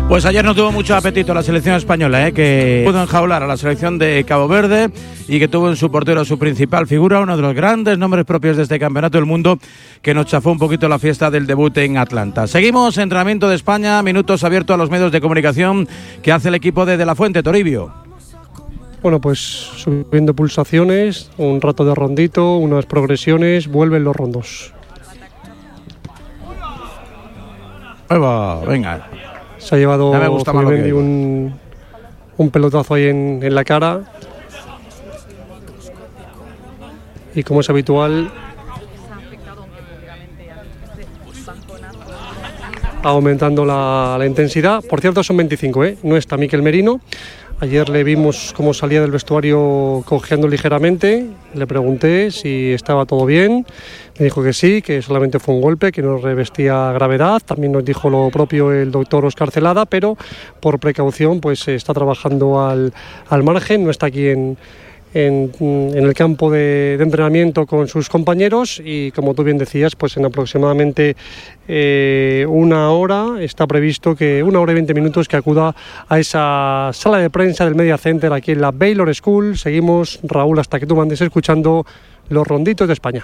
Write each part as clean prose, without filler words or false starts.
Pues ayer no tuvo mucho apetito la selección española, que pudo enjaular a la selección de Cabo Verde y que tuvo en su portero a su principal figura, uno de los grandes nombres propios de este campeonato del mundo, que nos chafó un poquito la fiesta del debut en Atlanta. Seguimos, entrenamiento de España, minutos abiertos a los medios de comunicación que hace el equipo de la Fuente, Toribio. Bueno, pues subiendo pulsaciones, un rato de rondito, unas progresiones, vuelven los rondos. Venga. Se ha llevado un pelotazo ahí en la cara. Y como es habitual, aumentando la intensidad. Por cierto, son 25, no está Miquel Merino. Ayer le vimos cómo salía del vestuario cojeando ligeramente. Le pregunté si estaba todo bien. Me dijo que sí, que solamente fue un golpe, que no revestía gravedad. También nos dijo lo propio el doctor Óscar Celada, pero por precaución pues está trabajando al margen. No está aquí en el campo de entrenamiento con sus compañeros y, como tú bien decías, pues en aproximadamente una hora está previsto que 1 hora y 20 minutos que acuda a esa sala de prensa del Media Center aquí en la Baylor School. Seguimos, Raúl, hasta que tú mandes escuchando los ronditos de España.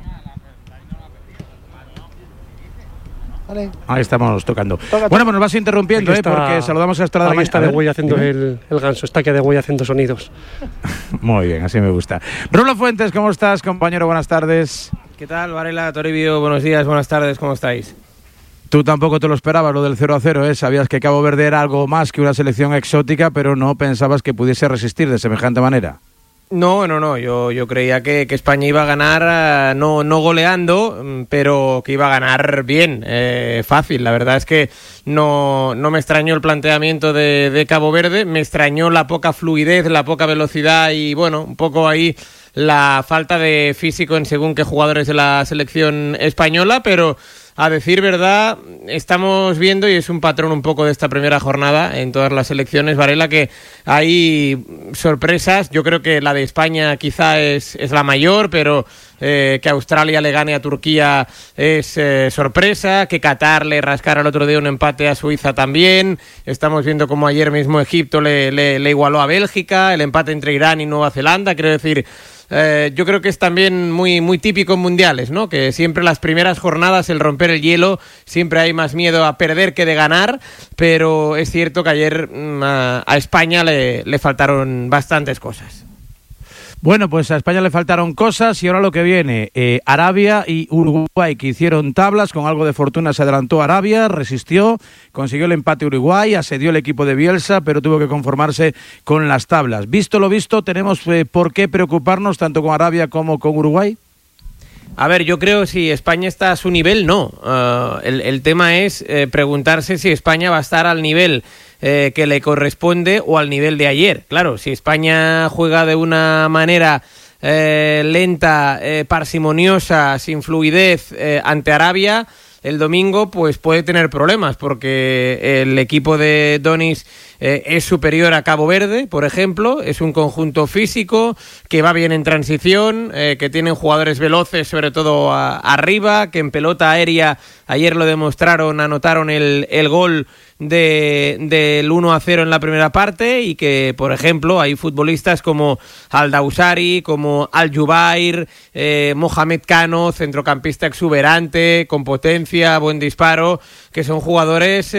Vale. Ahí estamos tocando. Bueno, pues nos vas interrumpiendo, porque saludamos a Estrada. Ahí está de Güey haciendo el ganso, está que de Güey haciendo sonidos. Muy bien, así me gusta. Rulo Fuentes, ¿cómo estás, compañero? Buenas tardes. ¿Qué tal, Varela, Toribio? Buenos días, buenas tardes, ¿cómo estáis? Tú tampoco te lo esperabas, lo del 0-0, Sabías que Cabo Verde era algo más que una selección exótica, pero no pensabas que pudiese resistir de semejante manera. No, yo creía que España iba a ganar, no goleando, pero que iba a ganar bien, fácil. La verdad es que no me extrañó el planteamiento de Cabo Verde, me extrañó la poca fluidez, la poca velocidad y, bueno, un poco ahí la falta de físico en según qué jugadores de la selección española, pero a decir verdad, estamos viendo, y es un patrón un poco de esta primera jornada en todas las selecciones, Varela, que hay sorpresas. Yo creo que la de España quizá es la mayor, pero que Australia le gane a Turquía es sorpresa, que Qatar le rascara el otro día un empate a Suiza también. Estamos viendo como ayer mismo Egipto le igualó a Bélgica, el empate entre Irán y Nueva Zelanda. Quiero decir, yo creo que es también muy típico en mundiales, ¿no? Que siempre las primeras jornadas, el romper el hielo, siempre hay más miedo a perder que de ganar, pero es cierto que ayer a España le faltaron bastantes cosas. Bueno, pues a España le faltaron cosas y ahora lo que viene, Arabia y Uruguay, que hicieron tablas, con algo de fortuna se adelantó Arabia, resistió, consiguió el empate Uruguay, asedió el equipo de Bielsa, pero tuvo que conformarse con las tablas. Visto lo visto, ¿tenemos por qué preocuparnos tanto con Arabia como con Uruguay? A ver, yo creo que si España está a su nivel, no. El tema es preguntarse si España va a estar al nivel que le corresponde o al nivel de ayer. Claro, si España juega de una manera lenta, parsimoniosa, sin fluidez ante Arabia, el domingo pues puede tener problemas, porque el equipo de Donis es superior a Cabo Verde, por ejemplo. Es un conjunto físico que va bien en transición, que tienen jugadores veloces, sobre todo arriba, que en pelota aérea ayer lo demostraron, anotaron el gol del 1-0 en la primera parte, y que, por ejemplo, hay futbolistas como Al-Dawsari, como Al-Jubair, Mohamed Cano, centrocampista exuberante, con potencia, buen disparo, que son jugadores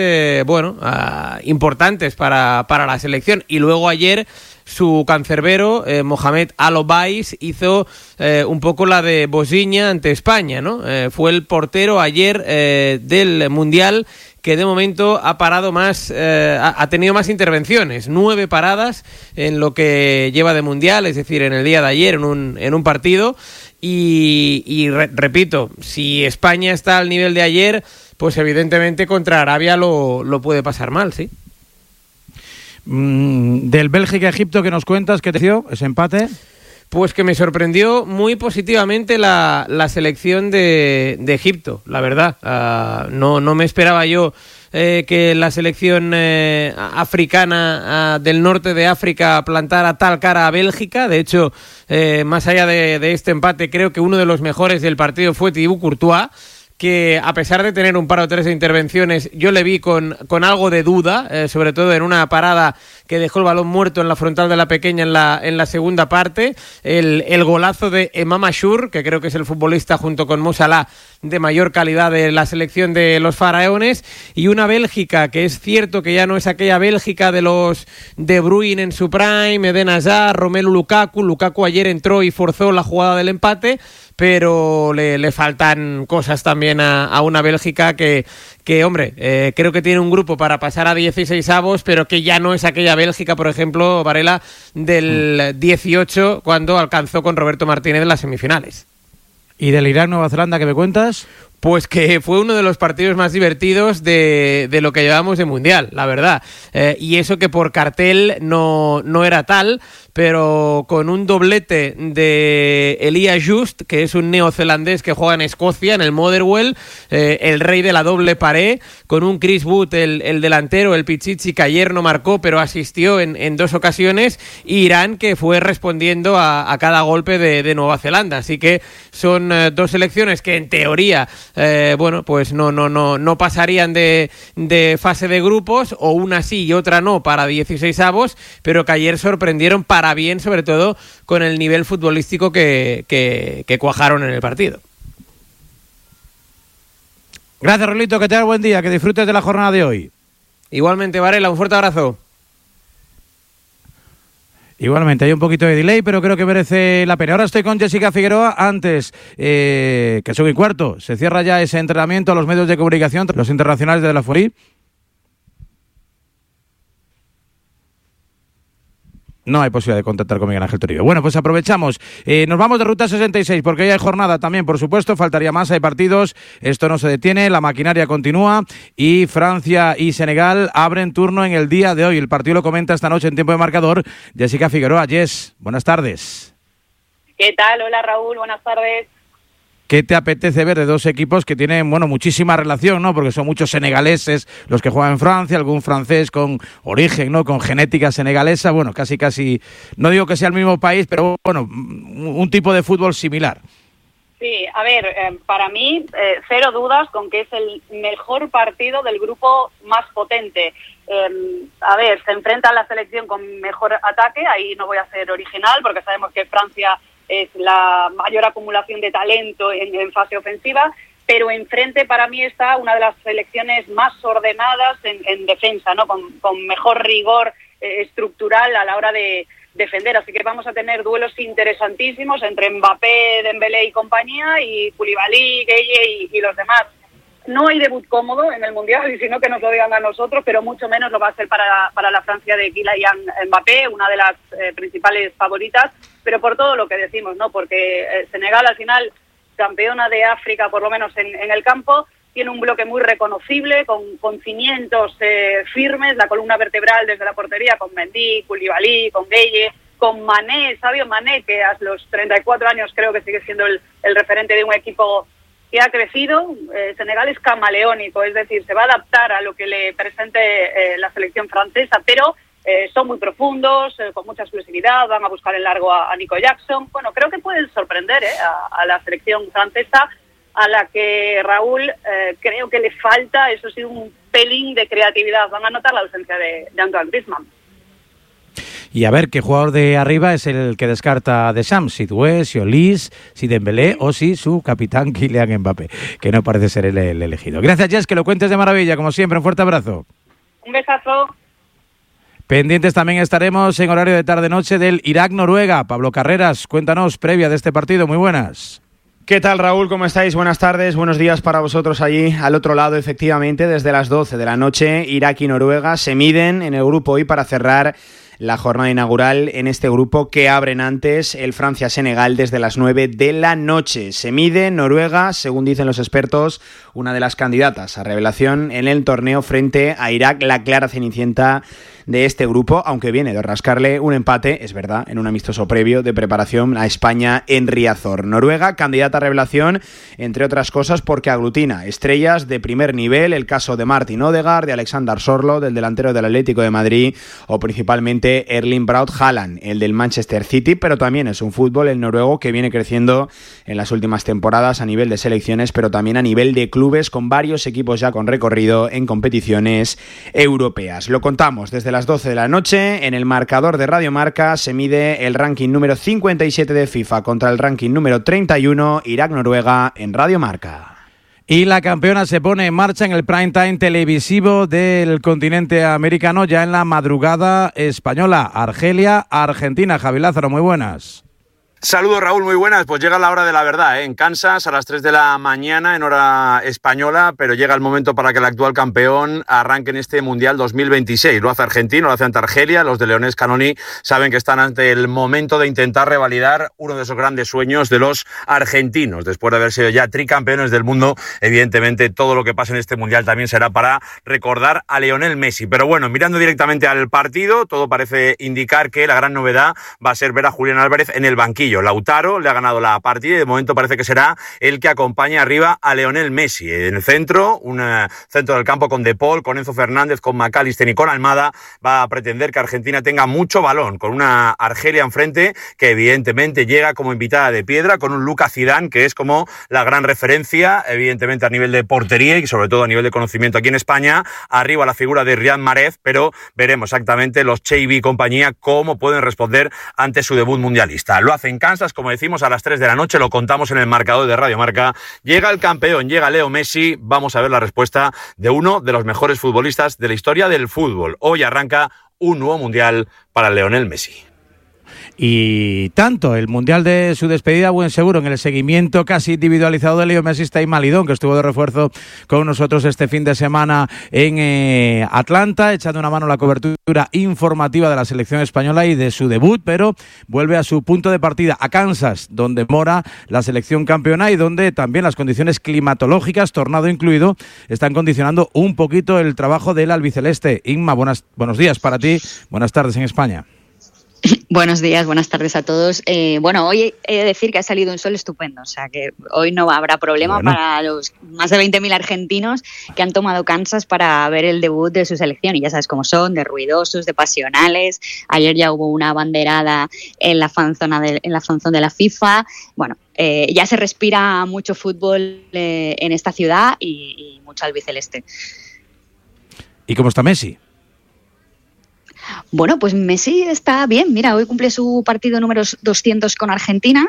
importantes para la selección. Y luego ayer su cancerbero, Mohamed Al-Obais, hizo un poco la de Bosiña ante España, ¿no? Fue el portero ayer del Mundial que de momento ha parado más, ha tenido más intervenciones, 9 paradas en lo que lleva de Mundial, es decir, en el día de ayer en un partido. Y repito, si España está al nivel de ayer, pues evidentemente contra Arabia lo puede pasar mal, sí. Del Bélgica-Egipto, que nos cuentas, ¿qué te dio ese empate? Pues que me sorprendió muy positivamente la selección de Egipto, la verdad. No me esperaba yo que la selección africana del norte de África plantara tal cara a Bélgica. De hecho, más allá de este empate, creo que uno de los mejores del partido fue Thibaut Courtois, que a pesar de tener un par o tres de intervenciones, yo le vi con algo de duda, sobre todo en una parada que dejó el balón muerto en la frontal de la pequeña en la segunda parte, el golazo de Emam Ashur, que creo que es el futbolista junto con Mo Salah de mayor calidad de la selección de los faraones, y una Bélgica que es cierto que ya no es aquella Bélgica de los De Bruyne en su prime, Eden Hazard, Romelu Lukaku ayer entró y forzó la jugada del empate, pero le faltan cosas también a una Bélgica que hombre, creo que tiene un grupo para pasar a 16avos, pero que ya no es aquella Bélgica, por ejemplo, Varela, del 18, cuando alcanzó con Roberto Martínez en las semifinales. ¿Y del Irán-Nueva Zelanda qué me cuentas? Pues que fue uno de los partidos más divertidos de lo que llevamos de Mundial, la verdad. Y eso que por cartel no era tal, pero con un doblete de Elijah Just, que es un neozelandés que juega en Escocia, en el Motherwell, el rey de la doble pared, con un Chris Wood, el delantero, el Pichichi, que ayer no marcó, pero asistió en 2 ocasiones, y Irán, que fue respondiendo a cada golpe de Nueva Zelanda. Así que son 2 selecciones que en teoría bueno, pues no pasarían de fase de grupos, o una sí y otra no para 16avos, pero que ayer sorprendieron para bien, sobre todo con el nivel futbolístico que cuajaron en el partido. Gracias, Rolito, que tengas buen día, que disfrutes de la jornada de hoy. Igualmente, Varela, un fuerte abrazo. Igualmente, hay un poquito de delay, pero creo que merece la pena. Ahora estoy con Jessica Figueroa. Antes, que son 1:15, se cierra ya ese entrenamiento a los medios de comunicación, los internacionales de la FURI. No hay posibilidad de contactar con Miguel Ángel Toribio. Bueno, pues aprovechamos. Nos vamos de Ruta 66 porque hoy hay jornada también, por supuesto. Faltaría más, hay partidos. Esto no se detiene, la maquinaria continúa. Y Francia y Senegal abren turno en el día de hoy. El partido lo comenta esta noche en tiempo de marcador Jessica Figueroa. Jess, buenas tardes. ¿Qué tal? Hola, Raúl, buenas tardes. ¿Qué te apetece ver de 2 equipos que tienen, bueno, muchísima relación, ¿no? Porque son muchos senegaleses los que juegan en Francia, algún francés con origen, ¿no? Con genética senegalesa, bueno, casi, no digo que sea el mismo país, pero bueno, un tipo de fútbol similar. Sí, a ver, para mí, cero dudas con que es el mejor partido del grupo más potente. A ver, se enfrenta a la selección con mejor ataque, ahí no voy a ser original porque sabemos que Francia es la mayor acumulación de talento en fase ofensiva, pero enfrente para mí está una de las selecciones más ordenadas en defensa, ¿no? Con mejor rigor estructural a la hora de defender. Así que vamos a tener duelos interesantísimos entre Mbappé, Dembélé y compañía, y Koulibaly, Gueye y los demás. No hay debut cómodo en el Mundial, y si no que nos lo digan a nosotros, pero mucho menos lo va a ser para la Francia de Kylian Mbappé, una de las principales favoritas, pero por todo lo que decimos, ¿no? Porque Senegal al final, campeona de África por lo menos en el campo, tiene un bloque muy reconocible, con cimientos firmes, la columna vertebral desde la portería, con Mendy, Koulibaly, con Gueye, con Mané, Sadio Mané, que a los 34 años creo que sigue siendo el referente de un equipo que ha crecido. Senegal es camaleónico, es decir, se va a adaptar a lo que le presente la selección francesa, pero son muy profundos, con mucha exclusividad, van a buscar el largo a Nico Jackson. Bueno, creo que pueden sorprender a la selección francesa, a la que Raúl creo que le falta, eso sí, un pelín de creatividad. Van a notar la ausencia de Antoine Griezmann. Y a ver qué jugador de arriba es el que descarta Deschamps, si Doué, si Olise, si Dembélé o si su capitán Kylian Mbappé, que no parece ser el elegido. Gracias, Jess, que lo cuentes de maravilla, como siempre. Un fuerte abrazo. Un besazo. Pendientes también estaremos en horario de tarde-noche del Irak-Noruega. Pablo Carreras, cuéntanos previa de este partido. Muy buenas. ¿Qué tal, Raúl? ¿Cómo estáis? Buenas tardes, buenos días para vosotros allí al otro lado. Efectivamente, desde las 12 de la noche, Irak y Noruega se miden en el grupo hoy para cerrar la jornada inaugural en este grupo que abren antes el Francia-Senegal desde las 9 de la noche. Se mide Noruega, según dicen los expertos, una de las candidatas a revelación en el torneo frente a Irak, la clara cenicienta de este grupo, aunque viene de rascarle un empate, es verdad, en un amistoso previo de preparación a España en Riazor. Noruega, candidata a revelación, entre otras cosas, porque aglutina estrellas de primer nivel, el caso de Martin Odegaard, de Alexander Sorlo, del delantero del Atlético de Madrid, o principalmente Erling Braut Haaland, el del Manchester City, pero también es un fútbol el noruego que viene creciendo en las últimas temporadas a nivel de selecciones, pero también a nivel de clubes, con varios equipos ya con recorrido en competiciones europeas. Lo contamos desde las 12 de la noche. En el marcador de Radio Marca se mide el ranking número 57 de FIFA contra el ranking número 31, Irak-Noruega, en Radio Marca. Y la campeona se pone en marcha en el prime time televisivo del continente americano ya en la madrugada española. Argelia-Argentina. Javi Lázaro, muy buenas. Saludos, Raúl, muy buenas. Pues llega la hora de la verdad, en Kansas a las 3 de la mañana en hora española, pero llega el momento para que el actual campeón arranque en este Mundial 2026. Lo hace Argentina, lo hace ante Argelia. Los de Leonel Scaloni saben que están ante el momento de intentar revalidar uno de esos grandes sueños de los argentinos. Después de haber sido ya tricampeones del mundo, evidentemente todo lo que pase en este Mundial también será para recordar a Lionel Messi. Pero bueno, mirando directamente al partido, todo parece indicar que la gran novedad va a ser ver a Julián Álvarez en el banquillo. Lautaro le ha ganado la partida y de momento parece que será el que acompañe arriba a Lionel Messi. En el centro, un centro del campo con De Paul, con Enzo Fernández, con McAllister y con Almada, va a pretender que Argentina tenga mucho balón, con una Argelia enfrente que evidentemente llega como invitada de piedra, con un Lucas Zidane que es como la gran referencia, evidentemente a nivel de portería y sobre todo a nivel de conocimiento aquí en España. Arriba la figura de Riyad Mahrez, pero veremos exactamente los Xavi y compañía cómo pueden responder ante su debut mundialista. Lo hacen Kansas, como decimos, a las 3 de la noche, lo contamos en el marcador de Radio Marca. Llega el campeón, llega Leo Messi. Vamos a ver la respuesta de uno de los mejores futbolistas de la historia del fútbol. Hoy arranca un nuevo mundial para Lionel Messi. Y tanto, el Mundial de su despedida, buen seguro, en el seguimiento casi individualizado de Leo Messi está Malidón, que estuvo de refuerzo con nosotros este fin de semana en Atlanta, echando una mano a la cobertura informativa de la selección española y de su debut, pero vuelve a su punto de partida, a Kansas, donde mora la selección campeona y donde también las condiciones climatológicas, tornado incluido, están condicionando un poquito el trabajo del albiceleste. Inma, buenos días para ti, buenas tardes en España. Buenos días, buenas tardes a todos. Bueno, hoy he de decir que ha salido un sol estupendo, o sea que hoy no habrá problema para los más de 20.000 argentinos que han tomado Kansas para ver el debut de su selección, y ya sabes cómo son, de ruidosos, de pasionales. Ayer ya hubo una banderada en la fanzone de la FIFA. Bueno, ya se respira mucho fútbol en esta ciudad y mucho albiceleste. ¿Y cómo está Messi? Bueno, pues Messi está bien. Mira, hoy cumple su partido número 200 con Argentina.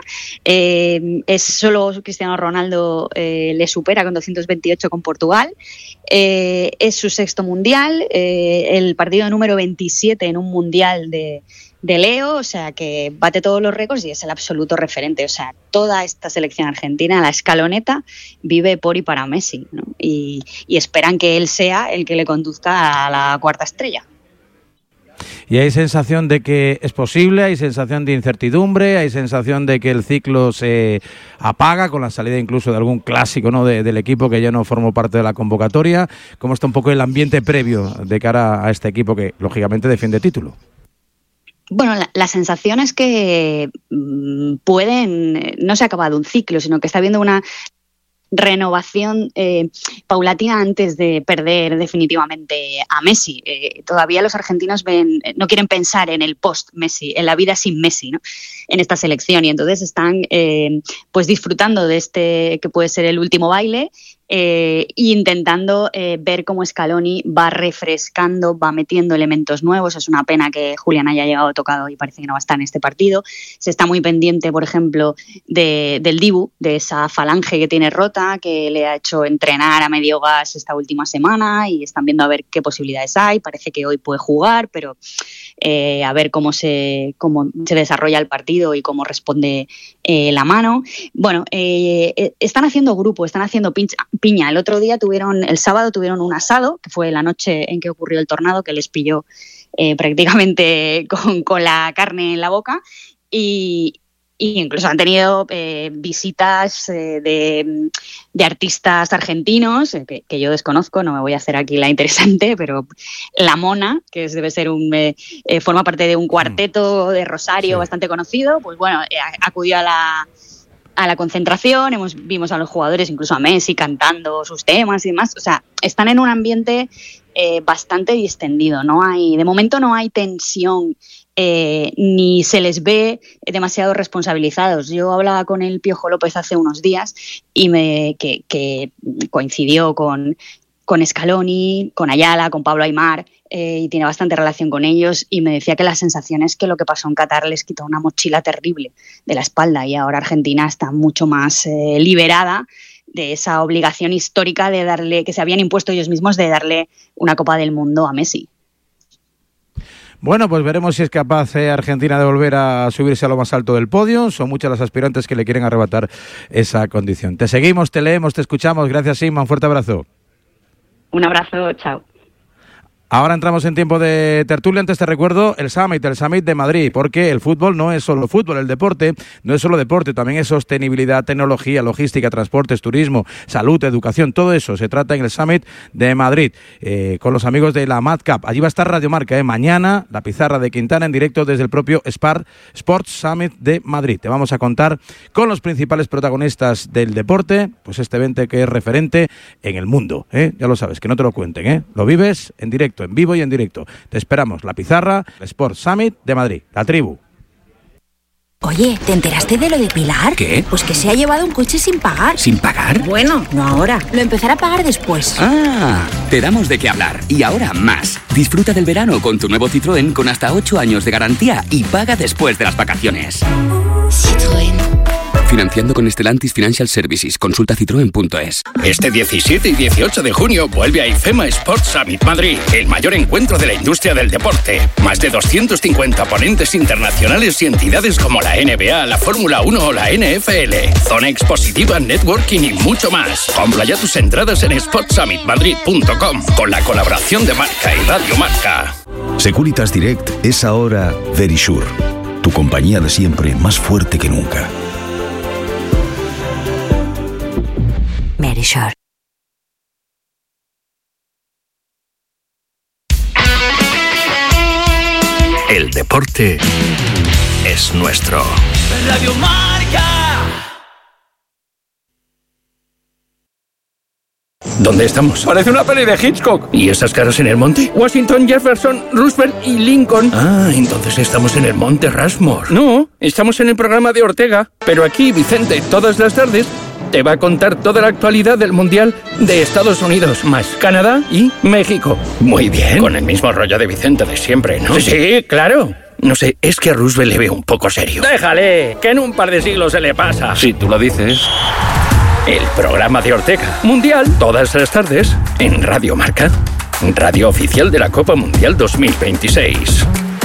Es solo Cristiano Ronaldo le supera con 228 con Portugal. Es su sexto mundial, el partido número 27 en un mundial de Leo, o sea que bate todos los récords y es el absoluto referente. O sea, toda esta selección argentina, la escaloneta, vive por y para Messi, ¿no? Y esperan que él sea el que le conduzca a la cuarta estrella. Y hay sensación de que es posible, hay sensación de incertidumbre, hay sensación de que el ciclo se apaga con la salida incluso de algún clásico, ¿no?, del equipo que ya no formó parte de la convocatoria. ¿Cómo está un poco el ambiente previo de cara a este equipo que lógicamente defiende título? Bueno, la sensación es que no se ha acabado un ciclo, sino que está habiendo una renovación paulatina antes de perder definitivamente a Messi. Todavía los argentinos no quieren pensar en el post-Messi, en la vida sin Messi, ¿no?, en esta selección, y entonces están pues disfrutando de este que puede ser el último baile, intentando ver cómo Scaloni va refrescando, va metiendo elementos nuevos. Es una pena que Julián haya llegado tocado y parece que no va a estar en este partido. Se está muy pendiente, por ejemplo, del Dibu, de esa falange que tiene rota, que le ha hecho entrenar a medio gas esta última semana, y están viendo a ver qué posibilidades hay. Parece que hoy puede jugar, pero a ver cómo se desarrolla el partido y cómo responde la mano. Bueno, están haciendo grupo, están haciendo piña. El sábado tuvieron un asado, que fue la noche en que ocurrió el tornado, que les pilló prácticamente con la carne en la boca, y Y incluso han tenido visitas de artistas argentinos, que yo desconozco, no me voy a hacer aquí la interesante, pero La Mona, que debe ser forma parte de un cuarteto de Rosario bastante conocido, pues bueno, acudió a la concentración, vimos a los jugadores, incluso a Messi, cantando sus temas y demás. O sea, están en un ambiente bastante distendido, de momento no hay tensión, ni se les ve demasiado responsabilizados. Yo hablaba con el Piojo López hace unos días y que coincidió con Scaloni, con Ayala, con Pablo Aimar, y tiene bastante relación con ellos, y me decía que la sensación es que lo que pasó en Qatar les quitó una mochila terrible de la espalda, y ahora Argentina está mucho más liberada de esa obligación histórica que se habían impuesto ellos mismos de darle una Copa del Mundo a Messi. Bueno, pues veremos si es capaz Argentina de volver a subirse a lo más alto del podio. Son muchas las aspirantes que le quieren arrebatar esa condición. Te seguimos, te leemos, te escuchamos. Gracias, Inma. Un fuerte abrazo. Un abrazo, chao. Ahora entramos en tiempo de tertulia. Antes te recuerdo el Summit de Madrid, porque el fútbol no es solo fútbol, el deporte no es solo deporte, también es sostenibilidad, tecnología, logística, transportes, turismo, salud, educación, todo eso se trata en el Summit de Madrid, con los amigos de la MadCap. Allí va a estar Radio Marca, mañana, la pizarra de Quintana en directo desde el propio Sports Summit de Madrid. Te vamos a contar con los principales protagonistas del deporte, pues este evento que es referente en el mundo, ya lo sabes, que no te lo cuenten, lo vives en directo, en vivo y en directo. Te esperamos, la pizarra, el Sport Summit de Madrid, la tribu. Oye, ¿te enteraste de lo de Pilar? ¿Qué? Pues que se ha llevado un coche sin pagar. ¿Sin pagar? Bueno, no ahora. Lo empezará a pagar después. Ah, te damos de qué hablar. Y ahora más. Disfruta del verano con tu nuevo Citroën con hasta 8 años de garantía y paga después de las vacaciones. Citroën. Financiando con Stellantis Financial Services. Consulta citroen.es. Este 17 y 18 de junio vuelve a IFEMA Sports Summit Madrid, el mayor encuentro de la industria del deporte. Más de 250 ponentes internacionales y entidades como la NBA, la Fórmula 1 o la NFL. Zona expositiva, networking y mucho más. Compra ya tus entradas en sportsummitmadrid.com con la colaboración de Marca y Radio Marca. Securitas Direct es ahora Verisure, tu compañía de siempre más fuerte que nunca. Verisure. El deporte es nuestro. Radio Marca. ¿Dónde estamos? Parece una peli de Hitchcock. ¿Y esas caras en el monte? Washington, Jefferson, Roosevelt y Lincoln. Ah, entonces estamos en el monte Rushmore. No, estamos en el programa de Ortega. Pero aquí, Vicente, todas las tardes te va a contar toda la actualidad del Mundial de Estados Unidos, más Canadá y México. Muy bien. Con el mismo rollo de Vicente de siempre, ¿no? Sí, claro. No sé, es que a Roosevelt le veo un poco serio. Déjale, que en un par de siglos se le pasa. Si tú lo dices. El programa de Ortega. Mundial, todas las tardes, en Radio Marca. Radio oficial de la Copa Mundial 2026.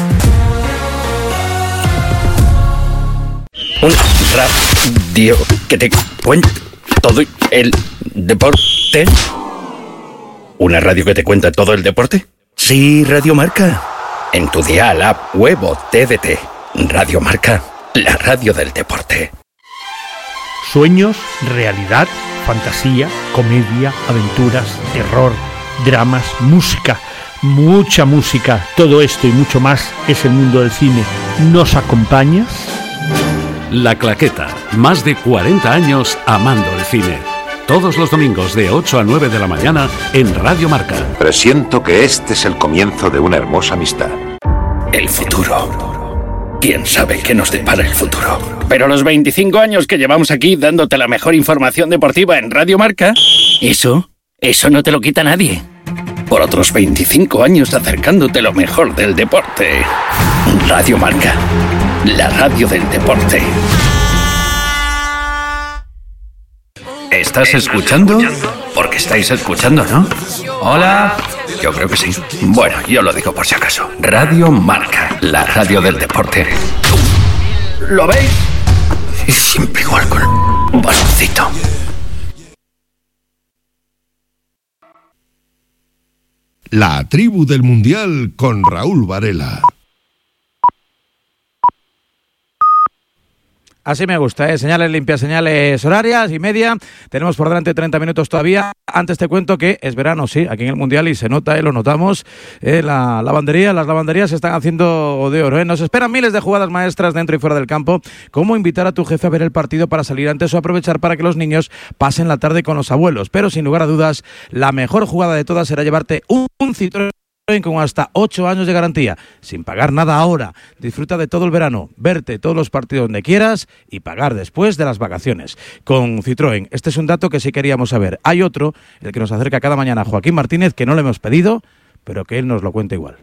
Un radio que te cuenta todo el deporte. ¿Una radio que te cuenta todo el deporte? Sí, Radio Marca. En tu dial, app, web o TDT. Radio Marca, la radio del deporte. Sueños, realidad, fantasía, comedia, aventuras, terror, dramas, música, mucha música. Todo esto y mucho más es el mundo del cine. ¿Nos acompañas? La Claqueta, más de 40 años amando el cine. Todos los domingos de 8 a 9 de la mañana en Radio Marca. Presiento que este es el comienzo de una hermosa amistad. El futuro. ¿Quién sabe qué nos depara el futuro? Pero los 25 años que llevamos aquí dándote la mejor información deportiva en Radio Marca, eso no te lo quita nadie. Por otros 25 años acercándote lo mejor del deporte. Radio Marca, la radio del deporte. ¿Estás escuchando? Porque estáis escuchando, ¿no? Hola. Yo creo que sí. Bueno, yo lo digo por si acaso. Radio Marca, la radio del deporte. ¿Lo veis? Es siempre igual con un baloncito. La tribu del Mundial con Raúl Varela. Así me gusta, señales limpias, señales horarias y media. Tenemos por delante 30 minutos todavía. Antes te cuento que es verano, sí, aquí en el Mundial, y se nota, lo notamos. Las lavanderías se están haciendo de oro. Nos esperan miles de jugadas maestras dentro y fuera del campo. ¿Cómo invitar a tu jefe a ver el partido para salir antes o aprovechar para que los niños pasen la tarde con los abuelos? Pero sin lugar a dudas, la mejor jugada de todas será llevarte un Citroën con hasta 8 años de garantía, sin pagar nada ahora. Disfruta de todo el verano, verte todos los partidos donde quieras y pagar después de las vacaciones. Con Citroën, este es un dato que sí queríamos saber. Hay otro, el que nos acerca cada mañana Joaquín Martínez, que no le hemos pedido, pero que él nos lo cuenta igual.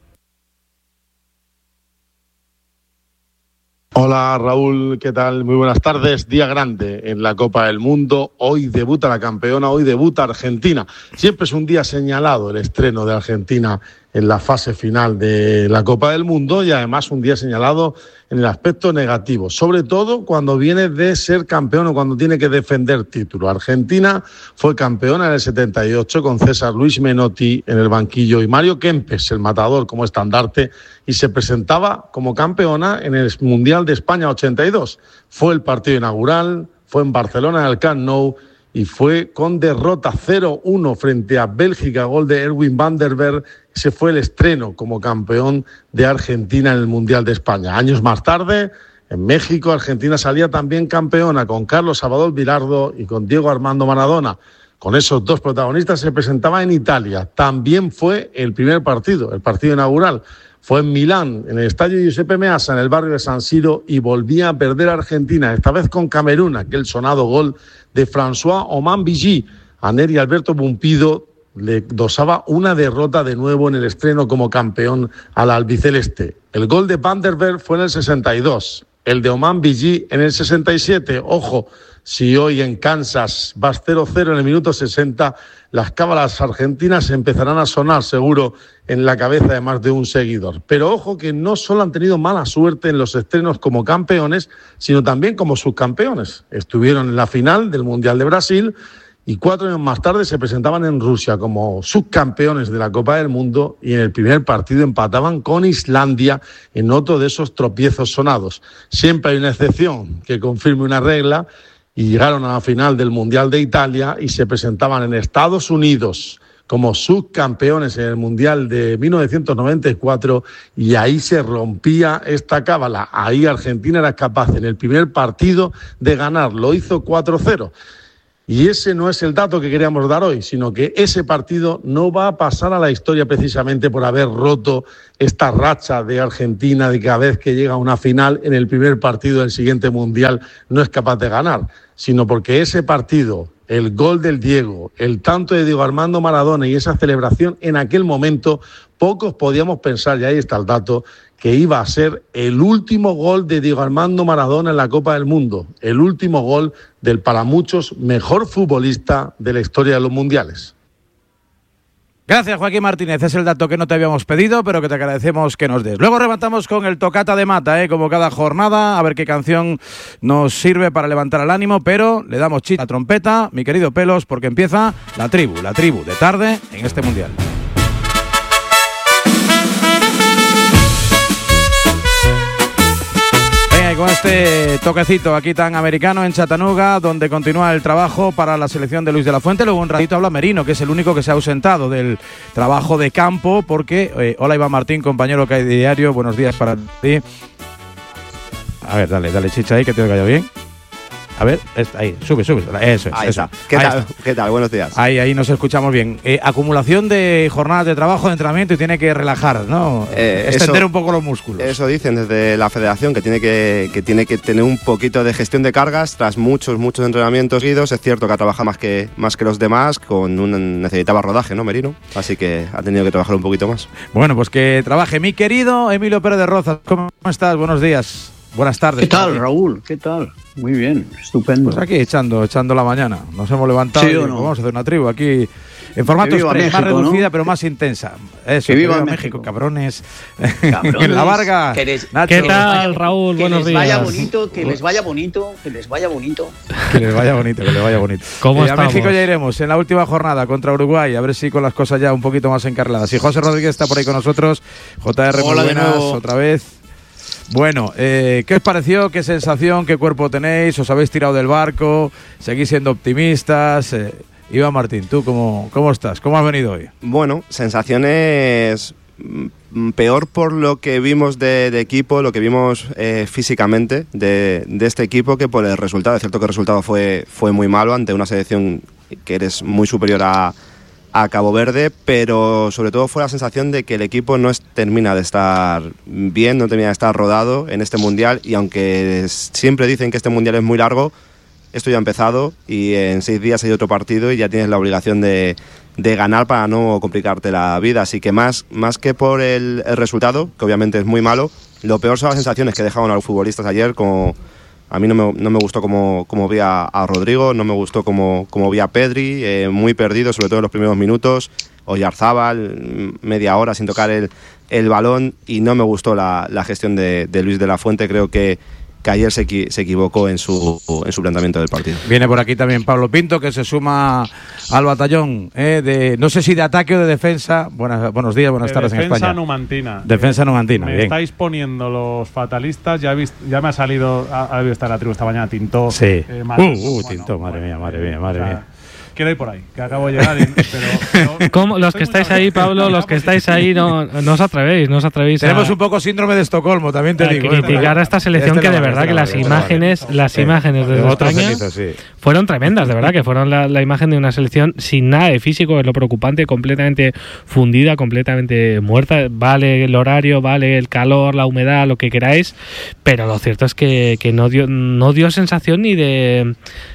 Hola Raúl, ¿qué tal? Muy buenas tardes. Día grande en la Copa del Mundo. Hoy debuta la campeona, hoy debuta Argentina. Siempre es un día señalado el estreno de Argentina en la fase final de la Copa del Mundo, y además un día señalado en el aspecto negativo, sobre todo cuando viene de ser campeón o cuando tiene que defender título. Argentina fue campeona en el 78 con César Luis Menotti en el banquillo y Mario Kempes, el matador, como estandarte, y se presentaba como campeona en el Mundial de España 82. Fue el partido inaugural, fue en Barcelona, en el Camp Nou, y fue con derrota 0-1 frente a Bélgica, gol de Erwin van der Berg. Ese fue el estreno como campeón de Argentina en el Mundial de España. Años más tarde, en México, Argentina salía también campeona con Carlos Salvador Vilardo y con Diego Armando Maradona. Con esos dos protagonistas se presentaba en Italia. También fue el primer partido, el partido inaugural. Fue en Milán, en el estadio Giuseppe Meazza, en el barrio de San Siro, y volvía a perder a Argentina, esta vez con Camerún, aquel sonado gol de François Oman Vigí. A Neri Alberto Pumpido le dosaba una derrota de nuevo en el estreno como campeón a la albiceleste. El gol de Van der Berg fue en el 62, el de Oman Vigí en el 67. Ojo, si hoy en Kansas vas 0-0 en el minuto 60, las cábalas argentinas empezarán a sonar seguro en la cabeza de más de un seguidor. Pero ojo que no solo han tenido mala suerte en los estrenos como campeones, sino también como subcampeones. Estuvieron en la final del Mundial de Brasil y 4 años más tarde se presentaban en Rusia como subcampeones de la Copa del Mundo, y en el primer partido empataban con Islandia en otro de esos tropiezos sonados. Siempre hay una excepción que confirme una regla, y llegaron a la final del Mundial de Italia y se presentaban en Estados Unidos como subcampeones en el Mundial de 1994, y ahí se rompía esta cábala. Ahí Argentina era capaz en el primer partido de ganar, lo hizo 4-0. Y ese no es el dato que queríamos dar hoy, sino que ese partido no va a pasar a la historia precisamente por haber roto esta racha de Argentina de cada vez que llega a una final, en el primer partido del siguiente Mundial no es capaz de ganar, sino porque ese partido, el gol del Diego, el tanto de Diego Armando Maradona y esa celebración en aquel momento, pocos podíamos pensar, y ahí está el dato, que iba a ser el último gol de Diego Armando Maradona en la Copa del Mundo, el último gol del para muchos mejor futbolista de la historia de los mundiales. Gracias, Joaquín Martínez. Es el dato que no te habíamos pedido, pero que te agradecemos que nos des. Luego rematamos con el Tocata de Mata, como cada jornada, a ver qué canción nos sirve para levantar el ánimo, pero le damos chicha a la trompeta, mi querido Pelos, porque empieza la tribu de tarde en este Mundial. Y con este toquecito aquí tan americano en Chattanooga, donde continúa el trabajo para la selección de Luis de la Fuente. Luego un ratito habla Merino, que es el único que se ha ausentado del trabajo de campo, porque hola Iván Martín, compañero que hay de diario, buenos días para ti. A ver, dale chicha ahí, que te oiga yo bien. A ver, ahí, sube, eso es. Ahí eso. Está. ¿Qué tal? Buenos días. Ahí nos escuchamos bien. Acumulación de jornadas de trabajo, de entrenamiento, y tiene que relajar, ¿no? Extender un poco los músculos. Eso dicen desde la federación, que tiene que tener un poquito de gestión de cargas tras muchos entrenamientos seguidos. Es cierto que ha trabajado más que los demás, necesitaba rodaje, ¿no, Merino? Así que ha tenido que trabajar un poquito más. Bueno, pues que trabaje. Mi querido Emilio Pérez de Rozas, ¿cómo estás? Buenos días. Buenas tardes. ¿Qué tal, Raúl? ¿Qué tal? Muy bien, estupendo. Pues aquí echando la mañana. Nos hemos levantado y vamos a hacer una tribu aquí en formato express, más reducida, ¿no? Pero más intensa. Eso, que viva México, cabrones. En la Varga. ¿Qué tal, Raúl? Buenos días. Que les vaya bonito. Que les vaya bonito. ¿Cómo a México ya iremos en la última jornada contra Uruguay, a ver si con las cosas ya un poquito más encarriladas. Y José Rodríguez está por ahí con nosotros. JR, muy buenas, otra vez. Bueno, ¿qué os pareció? ¿Qué sensación? ¿Qué cuerpo tenéis? ¿Os habéis tirado del barco? ¿Seguís siendo optimistas? Iván Martín, ¿tú cómo estás? ¿Cómo has venido hoy? Bueno, sensaciones peor por lo que vimos de equipo, lo que vimos físicamente de este equipo, que por el resultado. Es cierto que el resultado fue muy malo ante una selección que eres muy superior a Cabo Verde, pero sobre todo fue la sensación de que el equipo no termina de estar bien, no termina de estar rodado en este Mundial, y aunque siempre dicen que este Mundial es muy largo, esto ya ha empezado y en 6 días hay otro partido y ya tienes la obligación de ganar para no complicarte la vida. Así que más que por el resultado, que obviamente es muy malo, lo peor son las sensaciones que dejaron a los futbolistas ayer. Como a mí no me gustó como vi a Rodrigo, no me gustó como vi a Pedri, muy perdido, sobre todo en los primeros minutos. Oyarzábal, media hora sin tocar el balón, y no me gustó la gestión de Luis de la Fuente. Creo que ayer se equivocó en su planteamiento del partido. Viene por aquí también Pablo Pinto, que se suma al batallón no sé si de ataque o de defensa. Buenos días, buenas tardes en España. Defensa numantina. Defensa numantina, me bien. Estáis poniendo los fatalistas, ya me ha salido, ha debido estar en la tribu esta mañana, Tintó. Sí. Tintó, madre mía. Quiero ir por ahí, que acabo de llegar. Pero ¿Cómo? Los que estáis ahí, Pablo, los que estáis ahí, no os atrevéis. Tenemos un poco síndrome de Estocolmo, también te digo. Criticar a esta selección, que de verdad que las imágenes desde España fueron tremendas, de verdad, que fueron la imagen de una selección sin nada de físico, es lo preocupante, completamente fundida, completamente muerta. Vale el horario, vale el calor, la humedad, lo que queráis, pero lo cierto es que no dio sensación ni de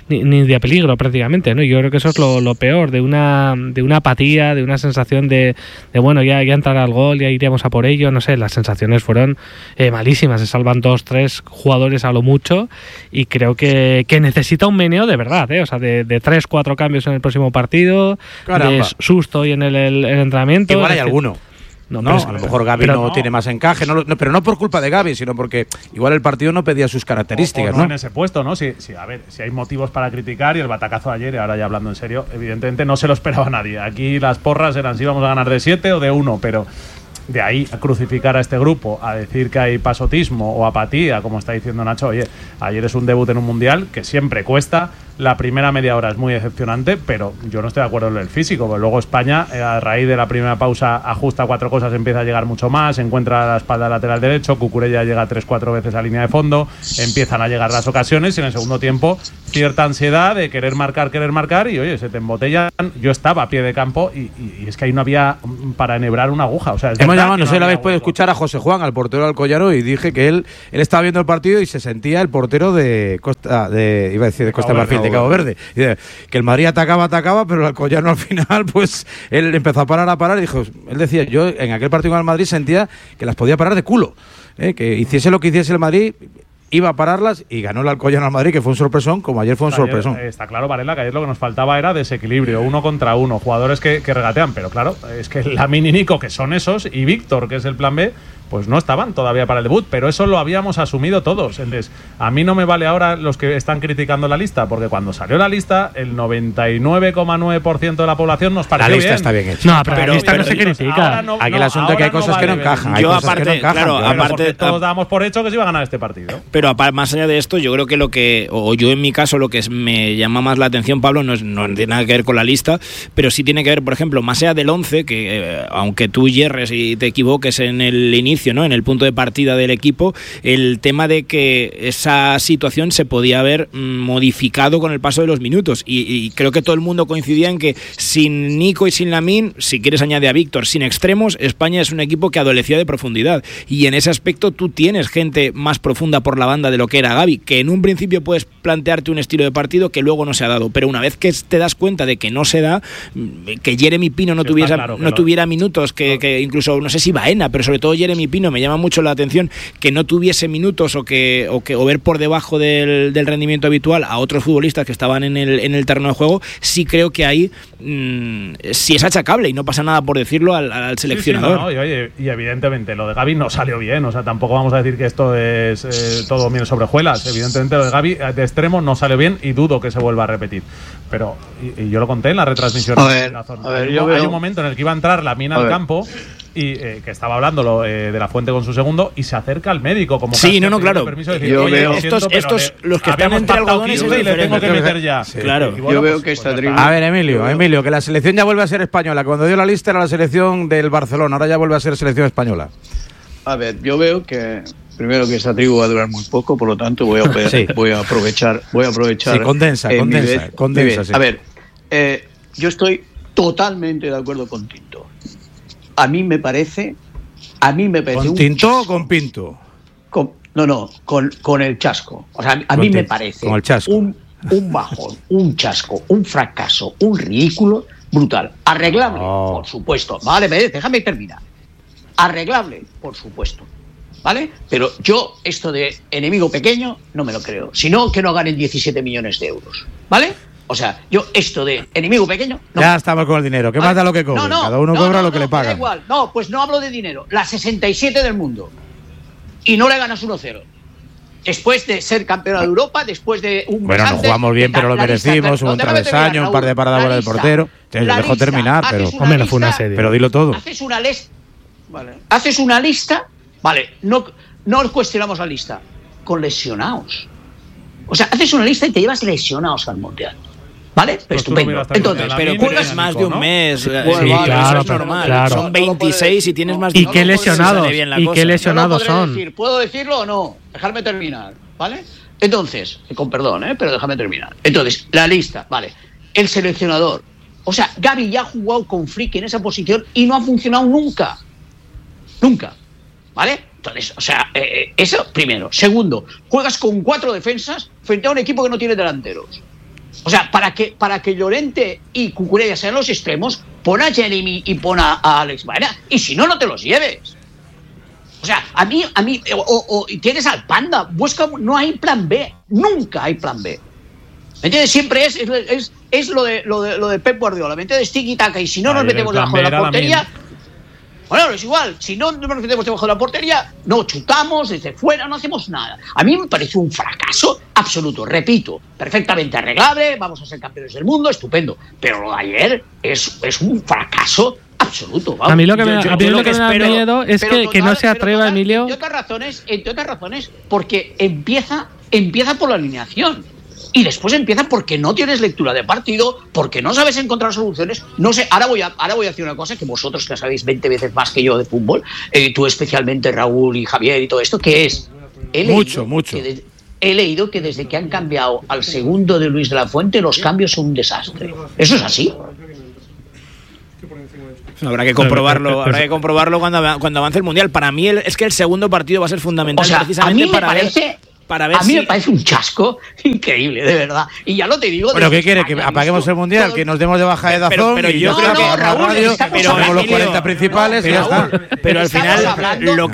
peligro prácticamente, ¿no? Yo creo que eso es lo peor, de una apatía, de una sensación de bueno, ya entrará el gol, ya iríamos a por ello, no sé, las sensaciones fueron malísimas. Se salvan 2-3 jugadores a lo mucho, y creo que necesita un meneo de verdad, o sea, de 3-4 cambios en el próximo partido. Caramba. De susto hoy en el entrenamiento. Igual hay alguno. No, a lo mejor Gavi no tiene más encaje, pero no por culpa de Gavi, sino porque igual el partido no pedía sus características, o no en ese puesto, ¿no? Si hay motivos para criticar, y el batacazo ayer, y ahora ya hablando en serio, evidentemente no se lo esperaba nadie. Aquí las porras eran si vamos a ganar de 7 o de 1, pero de ahí a crucificar a este grupo, a decir que hay pasotismo o apatía, como está diciendo Nacho. Oye, ayer es un debut en un Mundial que siempre cuesta. La primera media hora es muy decepcionante, pero yo no estoy de acuerdo en el físico, porque luego España, a raíz de la primera pausa, ajusta 4 cosas, empieza a llegar mucho más, encuentra la espalda lateral derecho, Cucurella llega 3-4 veces a línea de fondo, empiezan a llegar las ocasiones, y en el segundo tiempo cierta ansiedad de querer marcar, y oye, se te embotellan. Yo estaba a pie de campo y es que ahí no había para enhebrar una aguja. O sea, hemos llamado, no sé si la habéis podido escuchar, a José Juan, al portero del Alcoyano, y dije que él estaba viendo el partido y se sentía el portero de Costa de Marfil, de Cabo Verde. Y que el Madrid atacaba, pero el Alcoyano al final, pues él empezó a parar y dijo, él decía, yo en aquel partido con el Madrid sentía que las podía parar de culo, que hiciese lo que hiciese el Madrid, iba a pararlas, y ganó el Alcoyano al Madrid, que fue un sorpresón, como ayer fue un sorpresón. Está claro, Varela, que ayer lo que nos faltaba era desequilibrio, 1 contra 1, jugadores que regatean, pero claro, es que Lamine y Nico, que son esos, y Víctor, que es el plan B, pues no estaban todavía para el debut, pero eso lo habíamos asumido todos. Entonces, a mí no me vale ahora los que están criticando la lista, porque cuando salió la lista, el 99,9% de la población nos pareció bien. La lista está bien hecha. No, pero la lista no se critica. Aquí el asunto es que hay cosas que no encajan. Yo aparte, porque todos dábamos por hecho que se iba a ganar este partido. Pero más allá de esto, yo creo que yo en mi caso, lo que me llama más la atención, Pablo, no tiene nada que ver con la lista, pero sí tiene que ver, por ejemplo, más allá del 11, que aunque tú hierres y te equivoques en el inicio, ¿no? En el punto de partida del equipo, el tema de que esa situación se podía haber modificado con el paso de los minutos, y creo que todo el mundo coincidía en que sin Nico y sin Lamine, si quieres añade a Víctor, sin extremos, España es un equipo que adolecía de profundidad, y en ese aspecto tú tienes gente más profunda por la banda de lo que era Gavi, que en un principio puedes plantearte un estilo de partido que luego no se ha dado, pero una vez que te das cuenta de que no se da, que Jeremy Pino no tuviera minutos, que incluso, no sé si Baena, pero sobre todo Jeremy Pino, me llama mucho la atención que no tuviese minutos o ver por debajo del rendimiento habitual a otros futbolistas que estaban en el terreno de juego. Sí creo que ahí sí es achacable, y no pasa nada por decirlo al seleccionador. Sí, y evidentemente lo de Gavi no salió bien, o sea, tampoco vamos a decir que esto es todo miel sobre hojuelas. Evidentemente lo de Gavi de extremo no salió bien, y dudo que se vuelva a repetir. Pero, y yo lo conté en la retransmisión. Hay un momento en el que iba a entrar Lamine al campo, y que estaba hablando de la Fuente con su segundo y se acerca al médico como sí, no, claro. Permiso de decir, yo oye, veo estos los que están entre algodones y le tengo que meter ya. Sí. Claro. Bueno, yo veo que esta tribu... A ver, Emilio, que la selección ya vuelve a ser española. Cuando dio la lista era la selección del Barcelona, ahora ya vuelve a ser selección española. A ver, yo veo que primero que esta tribu va a durar muy poco, por lo tanto voy a aprovechar. Sí, condensa. Sí. A ver, yo estoy totalmente de acuerdo con Tinto. A mí me parece ¿Con Tinto o con Pinto? Con el chasco. O sea, a mí me parece con el chasco. un bajón, un chasco, un fracaso, un ridículo brutal. Arreglable, por supuesto. Vale, déjame terminar. Arreglable, por supuesto. ¿Vale? Pero yo esto de enemigo pequeño no me lo creo. Si no, que no ganen 17 millones de euros. ¿Vale? O sea, yo esto de enemigo pequeño... No. Ya estamos con el dinero. ¿Qué más da lo que cobre? Cada uno cobra lo que le paga. Da igual. No, pues no hablo de dinero. La 67 del mundo. Y no le ganas 1-0. Después de ser campeona de Europa, después de un... Bueno, no jugamos bien, pero lo merecimos. Hubo un travesaño, un par de paradas fuera del portero. Te dejo terminar, pero... Hombre, no fue una serie. Pero dilo todo. Haces una lista... Vale. Haces una lista... Vale, no cuestionamos la lista. Con lesionados. O sea, haces una lista y te llevas lesionados al Mundial. ¿Vale? Pues estupendo. Entonces, pero juegas más de un mes. Sí, claro, es normal. Claro. Son 26 y tienes más de ¿Y qué lesionados? ¿Y qué lesionados son? ¿Puedo decirlo o no? Dejarme terminar, ¿vale? Entonces, con perdón, pero déjame terminar. Entonces, la lista, vale. El seleccionador. O sea, Gavi ya ha jugado con Friki en esa posición y no ha funcionado nunca. Nunca. ¿Vale? Entonces, o sea, eso primero. Segundo, juegas con 4 defensas frente a un equipo que no tiene delanteros. O sea, para que Llorente y Cucurella sean los extremos, pon a Jeremy y pon a Alex Baena. Y si no, no te los lleves. O sea, a mí tienes al Panda. Busca, no hay plan B. Nunca hay plan B. ¿Me entiendes? Siempre es lo de Pep Guardiola. ¿Me entiendes? Tiki-taka. Y si no nos metemos debajo de la portería... Bueno, es igual, si no nos metemos debajo de la portería, no chutamos desde fuera, no hacemos nada. A mí me parece un fracaso absoluto, repito, perfectamente arreglable, vamos a ser campeones del mundo, estupendo. Pero lo de ayer es un fracaso absoluto. Vamos. A mí lo que me da miedo es que no se atreva, Emilio. Entre otras razones, porque empieza por la alineación. Y después empieza porque no tienes lectura de partido, porque no sabes encontrar soluciones. No sé, ahora voy a decir una cosa que vosotros que sabéis 20 veces más que yo de fútbol, tú especialmente Raúl y Javier y todo esto, que es... Mucho. He leído que desde que han cambiado al segundo de Luis de la Fuente, los cambios son un desastre. ¿Eso es así? Habrá que comprobarlo cuando avance el Mundial. Para mí es que el segundo partido va a ser fundamental, o sea, precisamente a mí me parece... para ver a mí me parece un chasco increíble, de verdad. Y ya lo te digo. ¿Pero qué quiere? ¿Que apaguemos el Mundial? ¿Que nos demos de baja de Dazón? Pero yo creo que Raúl, radio, ponemos los 40 principales y ya está. Pero al final lo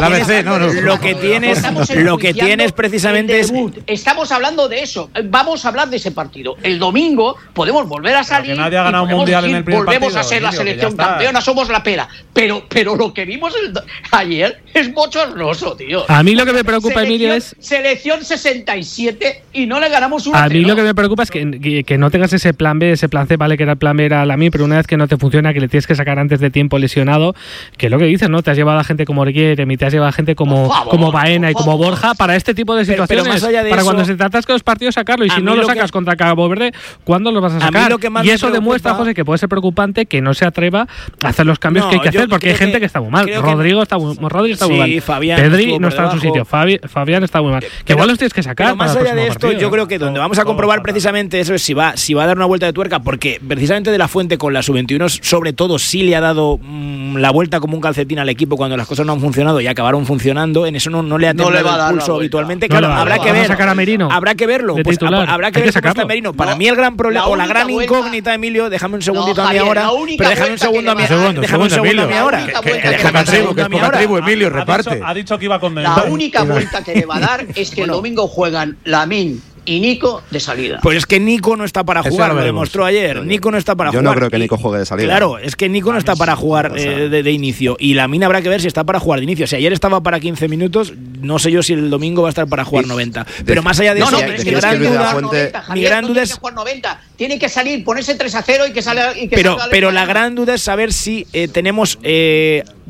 que tienes precisamente es... Estamos hablando de eso. Vamos a hablar de ese partido. El domingo podemos volver a salir. Que nadie ha ganado un Mundial en el primer volvemos partido, a ser la selección campeona, somos la pera. Pero lo que vimos ayer es bochornoso, tío. A mí lo que me preocupa, Emilio, es... Selección 67 y no le ganamos un... A mí lo que me preocupa es que no tengas ese plan B, ese plan C, vale que era el plan B era Lamine, pero una vez que no te funciona, que le tienes que sacar antes de tiempo lesionado, que es lo que dices, ¿no? Te has llevado a gente como Orguer, te has llevado a gente como Baena y como Borja para este tipo de situaciones, pero más allá de para eso, cuando se tratas con los partidos sacarlo, y si no lo sacas contra Cabo Verde, ¿cuándo lo vas a sacar? Y eso demuestra, José, que puede ser preocupante que no se atreva a hacer los cambios que hay que hacer, porque hay gente que está muy mal. Rodrigo está muy mal. Pedri no está en su sitio. Fabián está muy mal. Que igual los tienes que sacar. Pero más allá de esto, yo creo que donde vamos a comprobar precisamente eso es si va a dar una vuelta de tuerca, porque precisamente de la Fuente con la sub-21 sobre todo sí le ha dado la vuelta como un calcetín al equipo cuando las cosas no han funcionado y acabaron funcionando. En eso no le ha tenido el pulso habitualmente. Claro, habrá que ver. Sacar a Merino. Habrá que verlo. Pues habrá que ver cómo está Merino. Para mí el gran problema o la gran incógnita, Emilio, déjame un segundito a mí ahora. Pero déjame un segundo a mí ahora. Que poca tribu, Emilio, reparte. Ha dicho que iba con la única vuelta que le va a dar es que el domingo juegan Lamine y Nico de salida. Pues es que Nico no está para jugar, lo demostró ayer. Nico no está para jugar. Yo no creo que Nico juegue de salida. Claro, es que Nico no está para jugar de inicio. Y Lamine habrá que ver si está para jugar de inicio. Si ayer estaba para 15 minutos, no sé yo si el domingo va a estar para jugar 90. Pero más allá de eso, mi gran duda es... Tiene que salir, ponerse 3-0 y que salga... Pero la gran duda es saber si tenemos...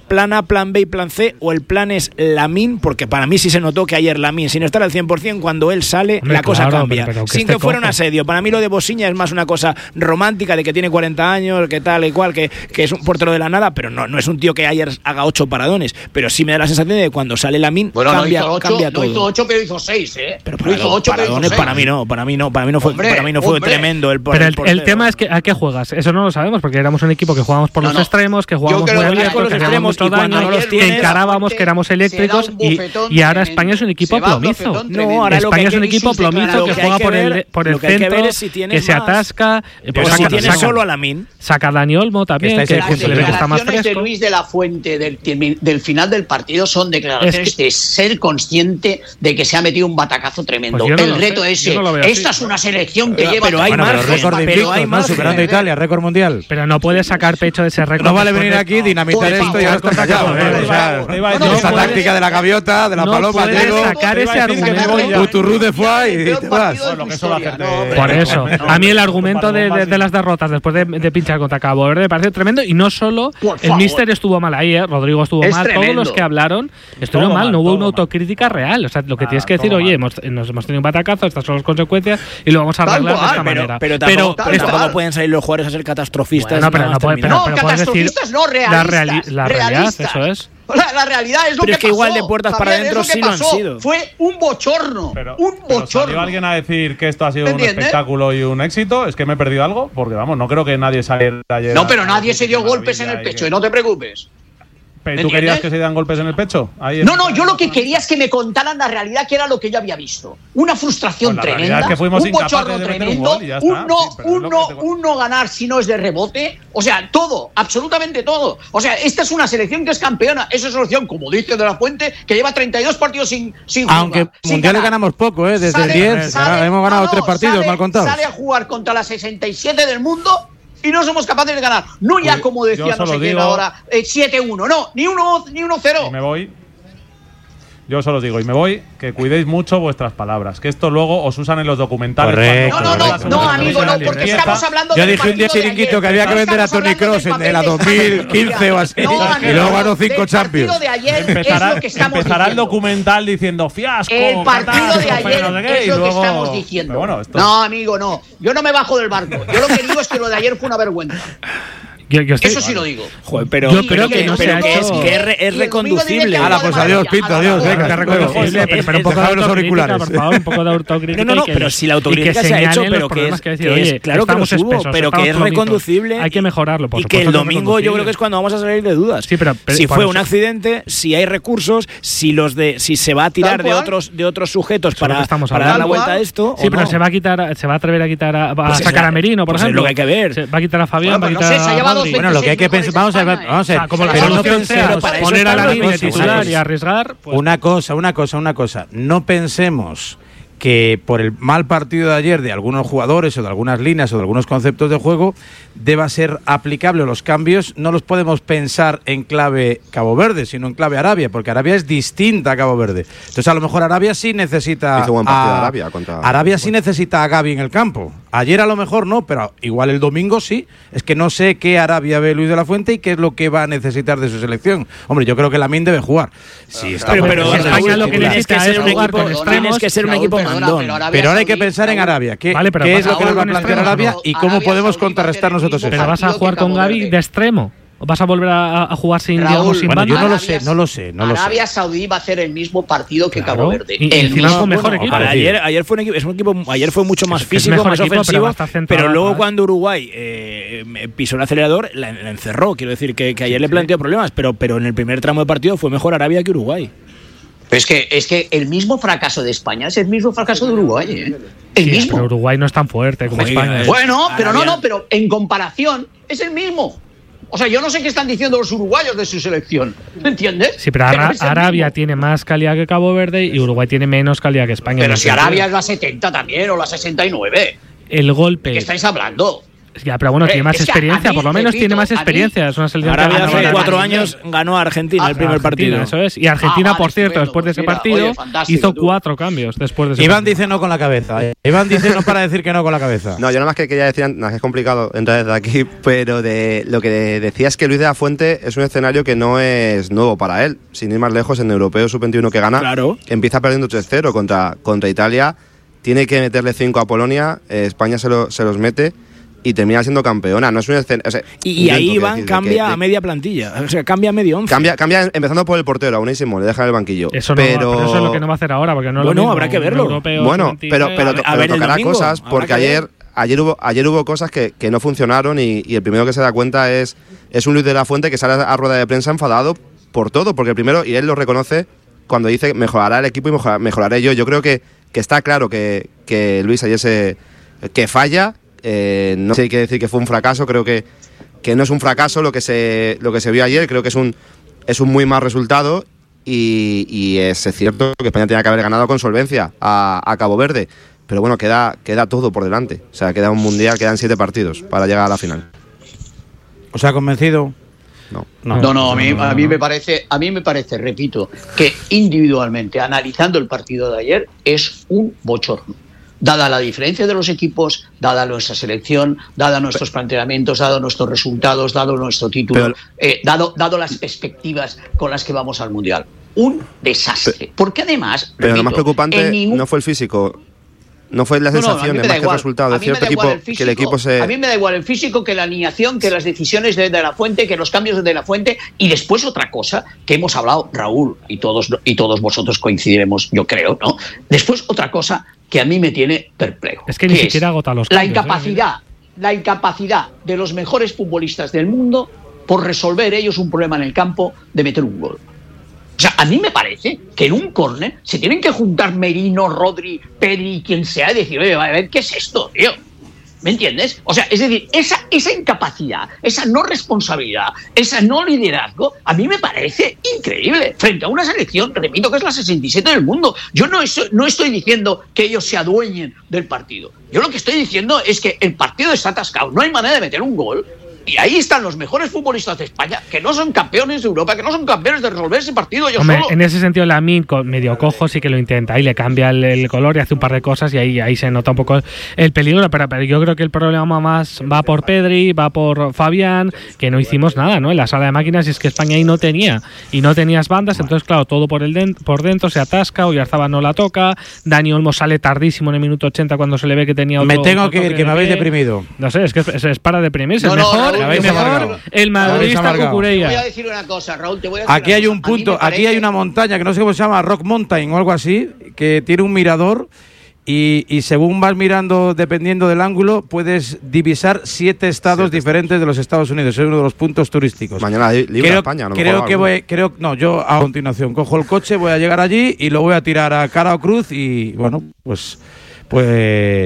plan A, plan B y plan C, o el plan es Lamine, porque para mí sí se notó que ayer Lamine, sin estar al 100%, cuando él sale, la cosa cambia. Pero sin que fuera un asedio. Para mí lo de Bosiña es más una cosa romántica, de que tiene 40 años, que tal y cual, que es un portero de la nada, pero no es un tío que ayer haga 8 paradones. Pero sí me da la sensación de que cuando sale Lamine, cambia todo. No hizo 8, pero hizo 6, ¿eh? Pero hizo 8, paradones para mí no fue tremendo. Pero el tema es que ¿a qué juegas? Eso no lo sabemos, porque éramos un equipo que jugábamos por los extremos, que jugábamos muy abiertos, que hacíamos mucho daño, que encarábamos, que éramos eléctricos, y ahora España es un equipo plomizo. No, ahora España es un equipo plomizo que juega por el centro, que se atasca. Pero si tienes solo a Lamine. Saca a Dani Olmo también, que se le ve que está más fresco. De Luis de la Fuente del final del partido son declaraciones de ser consciente de que se ha metido un batacazo tremendo. Pues el reto ese. Esta es una selección que lleva... Pero hay más. Superando Italia, récord mundial. Pero no puedes sacar pecho de ese récord. No vale venir aquí, dinamitar esto y ahora estás callado. Esa táctica de la gaviota, de la paloma, no puedes sacar ese argumento. Uturru de Fuá y te vas. Por eso. A mí el argumento de las derrotas después de pinchar contra Cabo Verde me parece tremendo. Y no solo el míster estuvo mal ahí, Rodrigo estuvo mal, todos los que hablaron estuvieron mal, no hubo una autocrítica real. O sea, lo que tienes que decir, oye, nos hemos tenido un batacazo, estas son las consecuencias y lo vamos a arreglar de esta manera. Pero tampoco pueden salir los jugadores a ser catastrofistas. No, pero puedes decir no, realistas. La realidad, eso es. La realidad es lo pero que es que pasó, igual de puertas para adentro sí lo han sido. Fue un bochorno. Pero bochorno. ¿Salió alguien a decir que esto ha sido un espectáculo y un éxito? ¿Es que me he perdido algo? Porque vamos, no creo que nadie saliera ayer. No, pero nadie se dio golpes en el pecho, y no te preocupes. ¿Pero tú querías que se dieran golpes en el pecho? No, yo lo que quería es que me contaran la realidad, que era lo que yo había visto. Una frustración tremenda, es que fuimos un bochorno tremendo, un no ganar si no es de rebote. O sea, todo, absolutamente todo. O sea, esta es una selección que es campeona. Es una selección, como dice De la Fuente, que lleva 32 partidos sin jugar. Aunque mundiales ganamos poco, desde el 10 hemos ganado 3 partidos, mal contados. Sale a jugar contra la 67 del mundo y no somos capaces de ganar. No ya como decía no sé quién ahora, 7-1. No, ni 1-0. Y me voy. Yo solo os digo, y me voy, que cuidéis mucho vuestras palabras, que esto luego os usan en los documentales. No, amigo, no, porque estamos hablando de. Yo dije un día chiringuito que había que vender a Toni Kroos en la 2015 o así, y luego ganó 5 Champions. Empezará el documental diciendo fiasco. El partido de ayer es lo que estamos diciendo. No, amigo, no. Yo no me bajo del barco. Yo lo que digo es que lo de ayer fue una vergüenza. Eso sí lo digo. Joder, pero yo creo que es reconducible. Pues adiós, Pinto, adiós. Venga, que reconducible. Pero un poco de autocrítica, por favor, un poco de autocrítica. No, pero si la autocrítica se ha hecho, pero que es claro que los hubo, pero que es reconducible. Hay que mejorarlo. Y que el domingo yo creo que es cuando vamos a salir de dudas. Si fue un accidente, si hay recursos, si se va a tirar de otros sujetos para dar la vuelta a esto. Sí, pero se va a atrever a quitar a sacar a Merino, por ejemplo. Es lo que hay que ver. Va a quitar a Fabián, va a quitar a... Bueno, lo que hay que pensar, vamos a ver, como la solución sea poner a la línea de titular y arriesgar. Una cosa. No pensemos que por el mal partido de ayer de algunos jugadores o de algunas líneas o de algunos conceptos de juego deba ser aplicable los cambios. No los podemos pensar en clave Cabo Verde, sino en clave Arabia, porque Arabia es distinta a Cabo Verde. Entonces a lo mejor Arabia sí necesita Arabia sí necesita a Gavi en el campo. Ayer a lo mejor no, pero igual el domingo sí. Es que no sé qué Arabia ve Luis de la Fuente y qué es lo que va a necesitar de su selección. Hombre, yo creo que Lamine debe jugar. Sí, está pero España lo que necesita es un equipo, tienes que ser un equipo mandón. Pero ahora hay que pensar en Arabia. ¿Qué es lo que nos va a plantear Arabia y cómo podemos contrarrestar nosotros eso? Pero vas a jugar con Gavi de extremo. ¿O vas a volver a jugar sin banda? Yo no lo sé. Arabia Saudí va a hacer el mismo partido que Cabo Verde. El mismo mejor equipo. Ayer fue un equipo, ayer fue mucho más físico, más ofensivo, pero luego cuando Uruguay pisó el acelerador, la encerró. Quiero decir que ayer le planteó problemas, pero en el primer tramo de partido fue mejor Arabia que Uruguay. Pero es que el mismo fracaso de España es el mismo fracaso de Uruguay, El mismo. Pero Uruguay no es tan fuerte como España. Bueno, pero pero en comparación es el mismo. O sea, yo no sé qué están diciendo los uruguayos de su selección. ¿Me entiendes? Sí, pero Arabia tiene más calidad que Cabo Verde y Uruguay tiene menos calidad que España. Pero si Arabia es la 70 también o la 69. El golpe. ¿De qué estáis hablando? Ya, pero bueno, tiene más experiencia, por lo menos tiene más experiencia. Es una selección Arabia hace 4 años ganó a Argentina el primer partido. Eso es. Y Argentina, por cierto, después de ese partido, hizo 4 cambios después de ese Iván dice no con la cabeza. Iván dice no para decir que no con la cabeza. No, yo nada más que quería decir, no, es complicado entrar desde aquí, pero de lo que decía es que Luis de la Fuente es un escenario que no es nuevo para él. Sin ir más lejos, en Europeo Sub-21 que gana, empieza perdiendo 3-0 contra Italia, tiene que meterle 5 a Polonia, España se los mete y termina siendo campeona. No es un escenario, o sea, y ahí Iván cambia a media plantilla, o sea, cambia a medio 11. Cambia empezando por el portero, a Unai Simón, le deja en el banquillo. Pero eso es lo que no va a hacer ahora, porque no bueno, lo mismo, habrá que verlo. Bueno, pero tocará cosas, porque ayer hubo cosas que no funcionaron y el primero que se da cuenta es un Luis de la Fuente que sale a rueda de prensa enfadado por todo, porque el primero, y él lo reconoce cuando dice mejorará el equipo y mejoraré yo. Yo creo que está claro que Luis ayer que falla. No sé, hay que decir que fue un fracaso. Creo que no es un fracaso lo que se vio ayer. Creo que es un muy mal resultado y es cierto que España tenía que haber ganado con solvencia a Cabo Verde, pero bueno, queda todo por delante. O sea, queda un mundial, quedan 7 partidos para llegar a la final. ¿Os ha convencido? No, a mí me parece, repito, que individualmente, analizando el partido de ayer, es un bochorno. Dada la diferencia de los equipos, dada nuestra selección, dada nuestros planteamientos, dado nuestros resultados, dado nuestro título, dado las perspectivas con las que vamos al Mundial. Un desastre. Porque además, pero lo más preocupante no fue el físico. No fue la sensación, más que el resultado de cierto equipo, que el equipo se... A mí me da igual el físico que la alineación, que las decisiones de la Fuente, que los cambios de la Fuente. Y después otra cosa que hemos hablado, Raúl, y todos vosotros coincidiremos, yo creo, ¿no? Después otra cosa que a mí me tiene perplejo. Es que ni siquiera agota los cambios. La incapacidad de los mejores futbolistas del mundo por resolver ellos un problema en el campo de meter un gol. O sea, a mí me parece que en un córner se tienen que juntar Merino, Rodri, Pedri, quien sea, y decir, oye, a ver, ¿qué es esto, tío? ¿Me entiendes? O sea, es decir, esa incapacidad, esa no responsabilidad, esa no liderazgo, a mí me parece increíble. Frente a una selección, repito, que es la 67 del mundo. Yo no estoy diciendo que ellos se adueñen del partido. Yo lo que estoy diciendo es que el partido está atascado, no hay manera de meter un gol. Y ahí están los mejores futbolistas de España, que no son campeones de Europa, que no son campeones de resolver ese partido yo solo. En ese sentido, Lamine, medio cojo, sí que lo intenta. Ahí le cambia el color y hace un par de cosas y ahí se nota un poco el peligro. Pero yo creo que el problema más va por Pedri, va por Fabián, que no hicimos nada, ¿no? En la sala de máquinas, y es que España ahí no tenía. Y no tenías bandas, entonces, claro, todo por dentro se atasca, Oyarzabal no la toca, Dani Olmo sale tardísimo en el minuto 80 cuando se le ve que tenía otro... Me tengo que ir, que me habéis deprimido. No sé, es que es para deprimirse. Mejor el madridista Cucurella. Te voy a decir una cosa, Raúl. Aquí hay un punto, aquí hay una montaña que no sé cómo se llama, Rock Mountain o algo así, que tiene un mirador y según vas mirando, dependiendo del ángulo, puedes divisar 7 estados diferentes de los Estados Unidos. Es uno de los puntos turísticos. Mañana libre España. Yo a continuación cojo el coche, voy a llegar allí y lo voy a tirar a cara o cruz y bueno, pues